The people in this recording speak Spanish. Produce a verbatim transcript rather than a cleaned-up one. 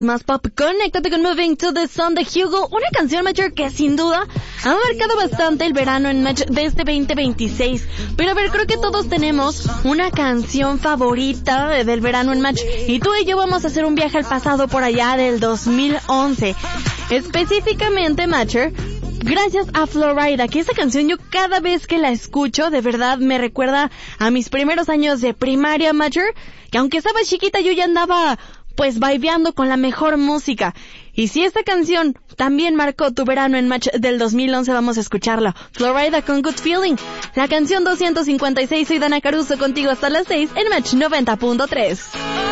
Más pop, conéctate con Moving to the Sun de Hugo, una canción, Matcher, que sin duda ha marcado bastante el verano en Match de este veinte veintiséis. Pero a ver, creo que todos tenemos una canción favorita del verano en Match, y tú y yo vamos a hacer un viaje al pasado por allá del dos mil once. Específicamente, Matcher, gracias a Florida, que esta canción yo cada vez que la escucho, de verdad me recuerda a mis primeros años de primaria, Matcher, que aunque estaba chiquita yo ya andaba pues vibeando con la mejor música. Y si esta canción también marcó tu verano en Match del dos mil once, vamos a escucharla. Florida con Good Feeling, la canción doscientos cincuenta y seis. Soy Dana Caruso, contigo hasta las seis en Match noventa punto tres.